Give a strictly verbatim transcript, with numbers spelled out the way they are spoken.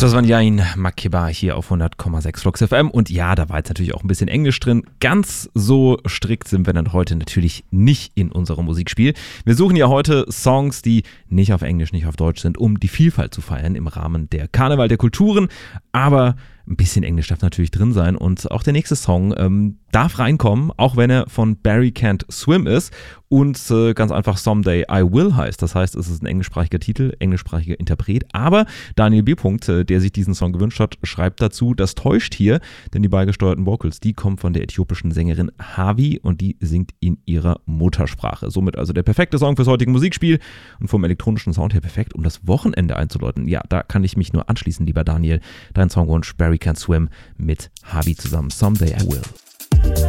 Das war Yain Makeba hier auf hundert Komma sechs Flux F M. Und ja, da war jetzt natürlich auch ein bisschen Englisch drin. Ganz so strikt sind wir dann heute natürlich nicht in unserem Musikspiel. Wir suchen ja heute Songs, die nicht auf Englisch, nicht auf Deutsch sind, um die Vielfalt zu feiern im Rahmen der Karneval der Kulturen. Aber ein bisschen Englisch darf natürlich drin sein. Und auch der nächste Song ähm, darf reinkommen, auch wenn er von Barry Can't Swim ist und äh, ganz einfach Someday I Will heißt. Das heißt, es ist ein englischsprachiger Titel, englischsprachiger Interpret. Aber Daniel B. Äh, der sich diesen Song gewünscht hat, schreibt dazu, das täuscht hier, denn die beigesteuerten Vocals, die kommen von der äthiopischen Sängerin Havi und die singt in ihrer Muttersprache. Somit also der perfekte Song fürs heutige Musikspiel und vom elektronischen Sound her perfekt, um das Wochenende einzuläuten. Ja, da kann ich mich nur anschließen, lieber Daniel. Dein Songwunsch Barry Can't Swim mit Havi zusammen. Someday I Will.